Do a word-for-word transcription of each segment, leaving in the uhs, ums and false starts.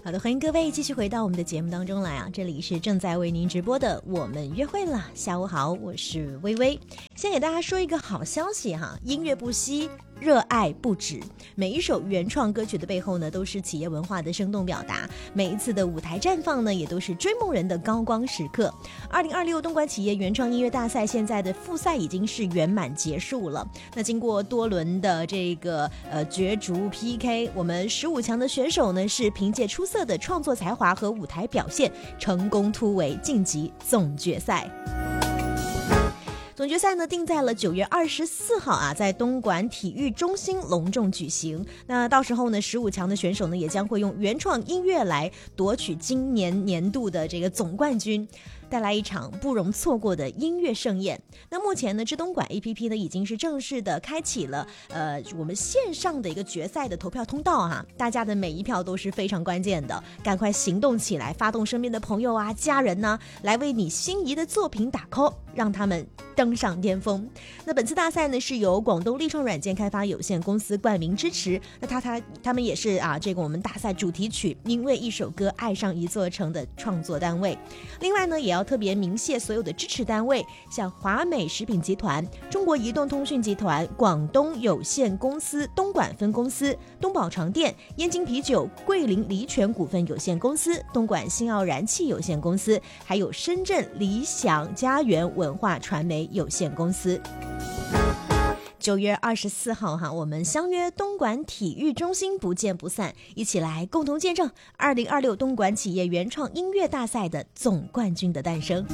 好的，欢迎各位继续回到我们的节目当中来啊！这里是正在为您直播的我们约会了，下午好，我是微微。先给大家说一个好消息哈，音乐不息，热爱不止。每一首原创歌曲的背后呢，都是企业文化的生动表达。每一次的舞台绽放呢，也都是追梦人的高光时刻。二零二六东莞企业原创音乐大赛现在的复赛已经是圆满结束了。那经过多轮的这个呃角逐 P K， 我们十五强的选手呢，是凭借出色的创作才华和舞台表现，成功突围晋级总决赛。总决赛呢定在了九月二十四号啊，在东莞体育中心隆重举行。那到时候呢，十五强的选手呢也将会用原创音乐来夺取今年年度的这个总冠军，带来一场不容错过的音乐盛宴。那目前呢，知东莞 A P P 呢已经是正式的开启了呃我们线上的一个决赛的投票通道啊，大家的每一票都是非常关键的，赶快行动起来，发动身边的朋友啊、家人呢、啊，来为你心仪的作品打 call， 让他们登上巅峰。那本次大赛呢是由广东立创软件开发有限公司冠名支持，那他他他们也是啊这个我们大赛主题曲因为一首歌爱上一座城的创作单位。另外呢，也要特别鸣谢所有的支持单位，像华美食品集团、中国移动通讯集团、广东有限公司东莞分公司、东宝床店、燕京啤酒、桂林梨泉股份有限公司、东莞新奥燃气有限公司，还有深圳理想家园文化传媒有限公司。九月二十四号哈，我们相约东莞体育中心，不见不散，一起来共同见证二零二六东莞企业原创音乐大赛的总冠军的诞生。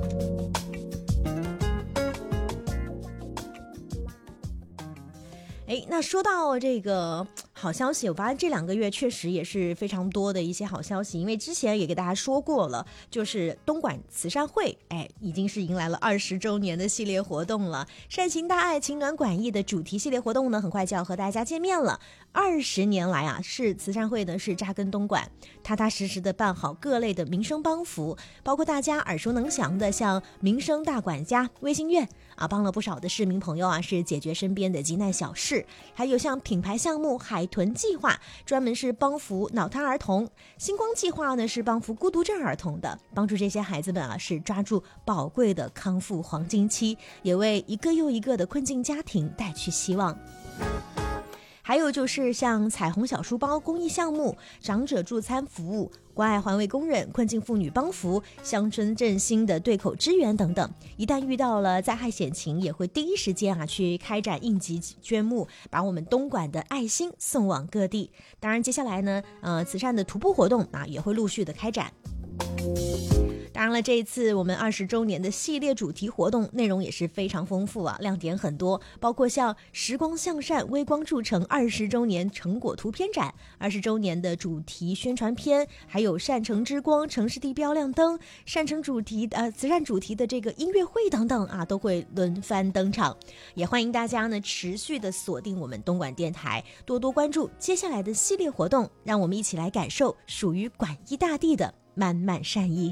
哎，那说到这个好消息，我发现这两个月确实也是非常多的一些好消息，因为之前也给大家说过了，就是东莞慈善会，哎，已经是迎来了二十周年的系列活动了。善行大爱，情暖馆益的主题系列活动呢，很快就要和大家见面了。二十年来啊，是慈善会呢是扎根东莞，踏踏实实的办好各类的民生帮扶，包括大家耳熟能详的像民生大管家、卫sinh院啊，帮了不少的市民朋友啊，是解决身边的急难小事。还有像品牌项目海豚计划，专门是帮扶脑瘫儿童；星光计划呢是帮扶孤独症儿童的，帮助这些孩子们啊是抓住宝贵的康复黄金期，也为一个又一个的困境家庭带去希望。还有就是像彩虹小书包公益项目、长者助餐服务、关爱环卫工人、困境妇女帮扶、乡村振兴的对口支援等等。一旦遇到了灾害险情，也会第一时间啊去开展应急捐募，把我们东莞的爱心送往各地。当然，接下来呢，呃，慈善的徒步活动啊也会陆续的开展。当然了，这一次我们二十周年的系列主题活动内容也是非常丰富啊，亮点很多，包括像时光向善微光铸成二十周年成果图片展、二十周年的主题宣传片，还有善城之光城市地标亮灯、善城主题呃慈善主题的这个音乐会等等啊，都会轮番登场。也欢迎大家呢持续的锁定我们东莞电台，多多关注接下来的系列活动，让我们一起来感受属于莞益大地的满满善意。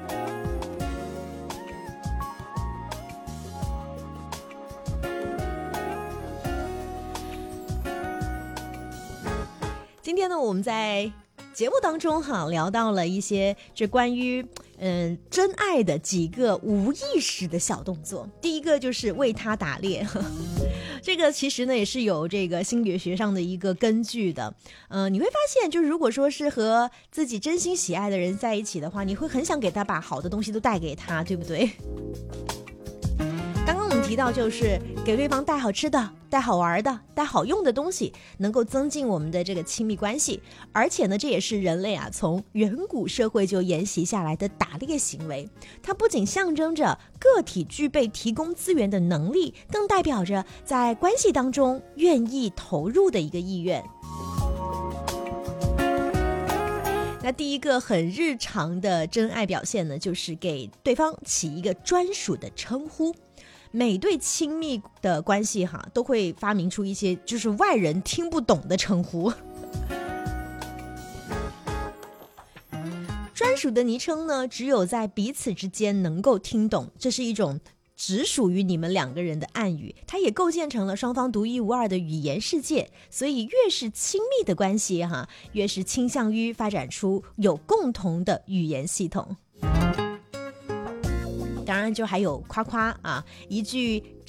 今天呢，我们在节目当中哈聊到了一些这关于嗯真爱的几个无意识的小动作。第一个就是为他打猎，这个其实呢也是有这个心理学上的一个根据的。呃，你会发现，就是如果说是和自己真心喜爱的人在一起的话，你会很想给他把好的东西都带给他，对不对？刚刚我们提到，就是给对方带好吃的、带好玩的、带好用的东西，能够增进我们的这个亲密关系。而且呢，这也是人类啊从远古社会就沿袭下来的打猎行为。它不仅象征着个体具备提供资源的能力，更代表着在关系当中愿意投入的一个意愿。那第一个很日常的真爱表现呢，就是给对方起一个专属的称呼。每对亲密的关系哈，都会发明出一些就是外人听不懂的称呼。专属的昵称呢，只有在彼此之间能够听懂，这是一种只属于你们两个人的暗语，它也构建成了双方独一无二的语言世界。所以越是亲密的关系哈，越是倾向于发展出有共同的语言系统。当然就还有夸夸啊，一句